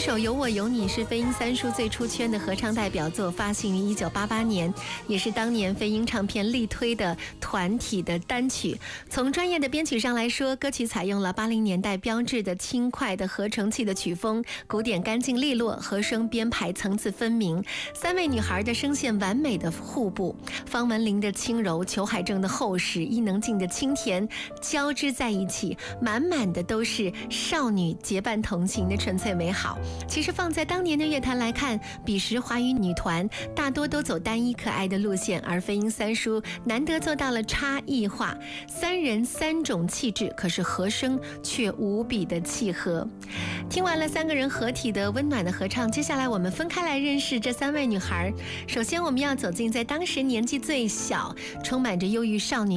首《有我有你》是飞鹰三叔最出圈的合唱代表作，发行于1988年，也是当年飞鹰唱片力推的团体的单曲。从专业的编曲上来说，歌曲采用了80年代标志的轻快的合成器的曲风，鼓点干净利落，和声编排层次分明，三位女孩的声线完美的互补，方文琳的轻柔，裘海正的厚实，伊能静的清甜交织在一起，满满的都是少女结伴同行的纯粹美好。其实放在当年的乐坛来看，彼时华语女团大多都走单一可爱的路线，而飞鹰三叔难得做到了差异化，三人三种气质，可是和声却无比的契合。听完了三个人合体的温暖的合唱，接下来我们分开来认识这三位女孩。首先我们要走进在当时年纪最小，充满着忧郁少女